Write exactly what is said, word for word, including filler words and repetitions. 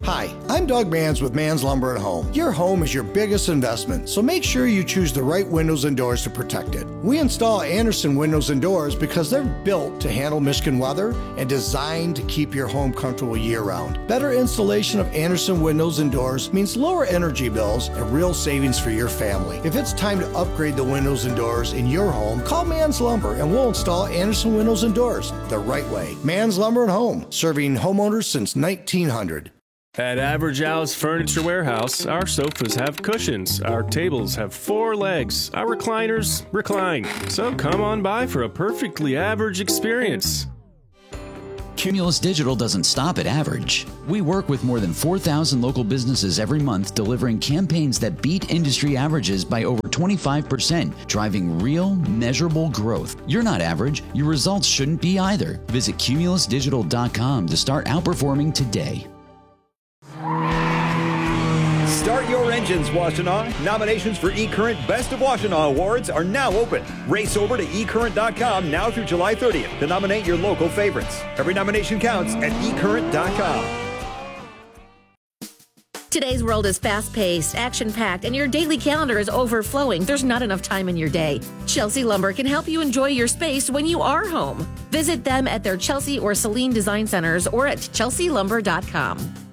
Hi, I'm Doug Manns with Manns Lumber and Home. Your home is your biggest investment, so make sure you choose the right windows and doors to protect it. We install Andersen windows and doors because they're built to handle Michigan weather and designed to keep your home comfortable year-round. Better installation of Andersen windows and doors means lower energy bills and real savings for your family. If it's time to upgrade the windows and doors in your home, call Manns Lumber and we'll install Andersen windows and doors the right way. Manns Lumber and Home, serving homeowners since nineteen hundred. At Average Al's Furniture Warehouse, our sofas have cushions, our tables have four legs, our recliners recline. So come on by for a perfectly average experience. Cumulus Digital doesn't stop at average. We work with more than four thousand local businesses every month, delivering campaigns that beat industry averages by over twenty-five percent, driving real, measurable growth. You're not average. Your results shouldn't be either. Visit cumulus digital dot com to start outperforming today. Start your engines, Washtenaw. Nominations for eCurrent Best of Washtenaw Awards are now open. Race over to e current dot com now through July thirtieth to nominate your local favorites. Every nomination counts at e current dot com. Today's world is fast-paced, action-packed, and your daily calendar is overflowing. There's not enough time in your day. Chelsea Lumber can help you enjoy your space when you are home. Visit them at their Chelsea or Saline Design Centers or at chelsea lumber dot com.